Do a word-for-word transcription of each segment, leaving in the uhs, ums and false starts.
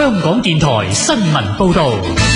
香港電台新聞報道。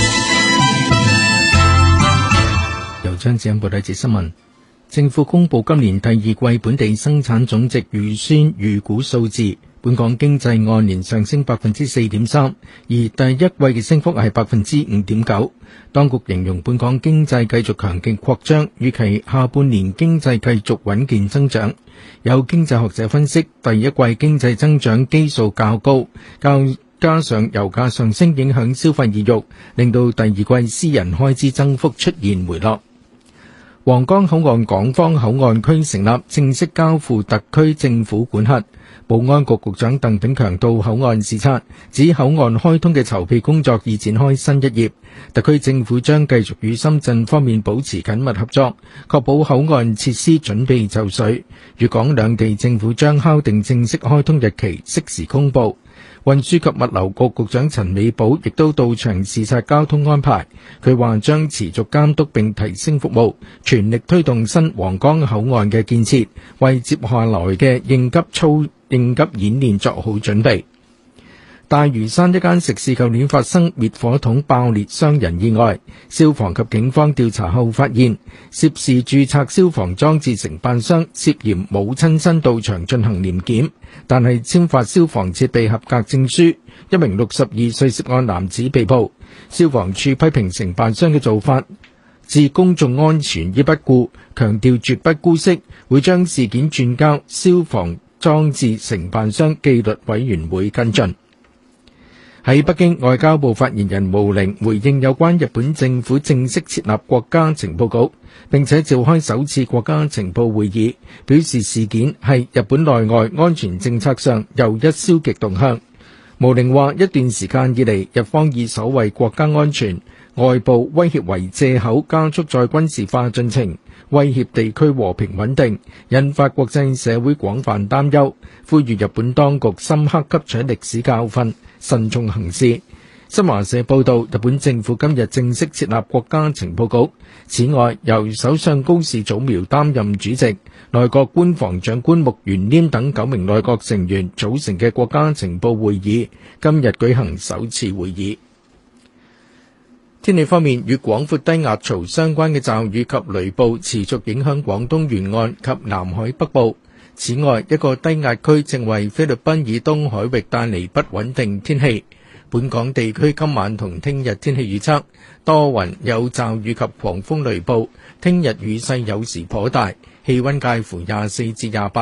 由張子欣報道一節新聞。政府公布今年第二季本地生產總值預算預估數字，本港經濟按年上升百分之四點三，而第一季嘅升幅係百分之五點九。當局形容本港經濟繼續強勁擴張，預期下半年經濟繼續穩健增長。有經濟學者分析，第一季經濟增長基數較高，較加上油價上升影響消費意欲，令到第二季私人開支增幅出現回落。皇崗口岸港方口岸區成立，正式交付特區政府管轄。保安局局長鄧炳強到口岸視察，指口岸開通嘅籌備工作已展開新一頁。特區政府將繼續與深圳方面保持緊密合作，確保口岸設施準備就緒。粵港兩地政府將敲定正式開通日期，適時公佈。運輸及物流局局長陳美寶亦都到場視察交通安排。佢話將持續監督並提升服務，全力推動新皇崗口岸嘅建設，為接下來嘅應急操應急演練作好準備。大嶼山一間食肆舊年發生滅火筒爆裂傷人意外，消防及警方調查後發現，涉事註冊消防裝置承辦商涉嫌冇親身到場進行年檢，但係簽發消防設備合格證書。一名六十二歲涉案男子被捕。消防處批評承辦商嘅做法置公眾安全於不顧，強調絕不姑息，會將事件轉交消防裝置承辦商紀律委員會跟進。喺北京，外交部發言人毛寧回應有關日本政府正式設立國家情報局，並且召開首次國家情報會議，表示事件係日本內外安全政策上又一消極動向。毛寧話，一段時間以嚟，日方以所謂國家安全、外部威脅為借口，加速再軍事化進程，威脅地區和平穩定，引發國際社會廣泛擔憂，呼籲日本當局深刻吸取歷史教訓，慎重行事。新華社報道，日本政府今日正式設立國家情報局。此外，由首相高市早苗擔任主席，內閣官房長官木原稔等九名內閣成員組成嘅國家情報會議今日舉行首次會議。天氣方面，與廣闊低壓槽相關嘅驟雨及雷暴持續影響廣東沿岸及南海北部。此外，一個低壓區正為菲律賓以東海域帶嚟不穩定天氣。本港地區今晚同聽日天氣預測，多雲有驟雨及狂風雷暴，聽日雨勢有時頗大，氣溫介乎廿四至廿八